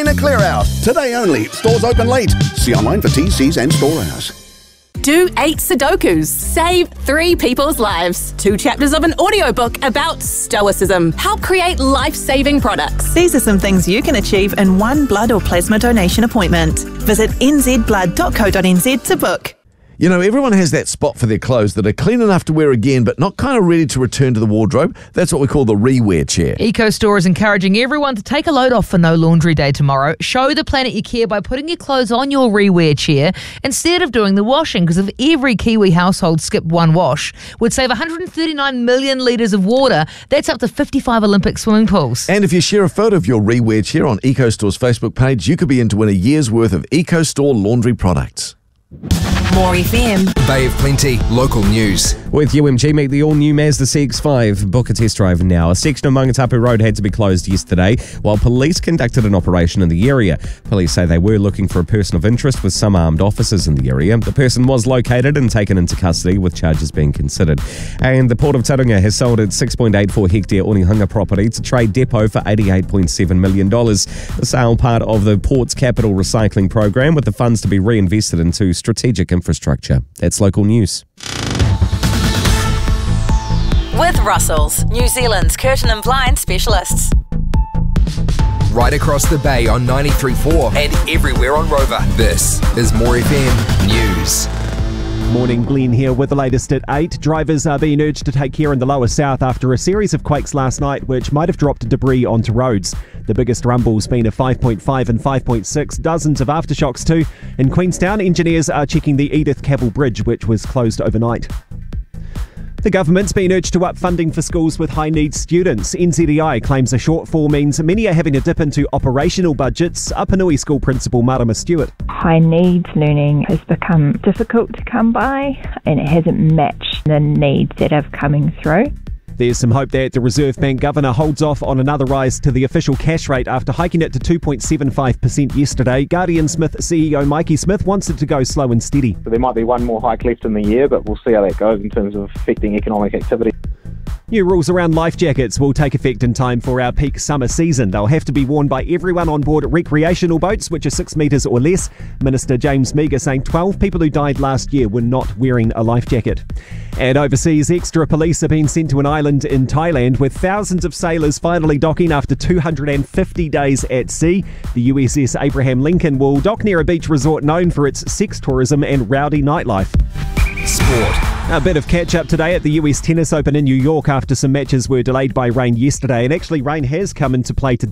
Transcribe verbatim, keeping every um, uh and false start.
Container Clear Out. Today only. Stores open late. See online for T Cs and store hours. Do eight Sudokus. Save three people's lives. Two chapters of an audiobook about stoicism. Help create life-saving products. These are some things you can achieve in one blood or plasma donation appointment. Visit n z blood dot co dot n z to book. You know, everyone has that spot for their clothes that are clean enough to wear again, but not kind of ready to return to the wardrobe. That's what we call the rewear chair. EcoStore is encouraging everyone to take a load off for No Laundry Day tomorrow. Show the planet you care by putting your clothes on your rewear chair instead of doing the washing, because if every Kiwi household skipped one wash, would save one hundred thirty-nine million litres of water. That's up to fifty-five Olympic swimming pools. And if you share a photo of your rewear chair on EcoStore's Facebook page, you could be in to win a year's worth of EcoStore laundry products. More F M. Bay of Plenty, local news. With U M G, meet the all-new Mazda C X five. Book a test drive now. A section of Mangatapu Road had to be closed yesterday while police conducted an operation in the area. Police say they were looking for a person of interest with some armed officers in the area. The person was located and taken into custody with charges being considered. And the Port of Tauranga has sold its six point eight four hectare Onehunga property to Trade Depot for eighty-eight point seven million dollars. The sale part of the Port's capital recycling program, with the funds to be reinvested into strategic infrastructure. That's local news. With Russells, New Zealand's curtain and blind specialists. Right across the bay on ninety-three point four and everywhere on Rover. This is More F M News. Morning, Glenn here with the latest at eight. Drivers are being urged to take care in the lower south after a series of quakes last night which might have dropped debris onto roads. The biggest rumbles being a five point five and five point six, dozens of aftershocks too. In Queenstown, engineers are checking the Edith Cavell Bridge, which was closed overnight. The government's been urged to up funding for schools with high needs students. N Z E I claims a shortfall means many are having to dip into operational budgets. Apanui School Principal Marama Stewart. High needs learning has become difficult to come by, and it hasn't matched the needs that are coming through. There's some hope that the Reserve Bank Governor holds off on another rise to the official cash rate after hiking it to two point seven five percent yesterday. Guardian Smith C E O Mikey Smith wants it to go slow and steady. So there might be one more hike left in the year, but we'll see how that goes in terms of affecting economic activity. New rules around life jackets will take effect in time for our peak summer season. They'll have to be worn by everyone on board recreational boats, which are six metres or less. Minister James Meagher saying twelve people who died last year were not wearing a life jacket. And overseas, extra police are being sent to an island in Thailand with thousands of sailors finally docking after two hundred fifty days at sea. The U S S Abraham Lincoln will dock near a beach resort known for its sex tourism and rowdy nightlife. Sport. A bit of catch-up today at the U S Tennis Open in New York after some matches were delayed by rain yesterday, and actually rain has come into play today.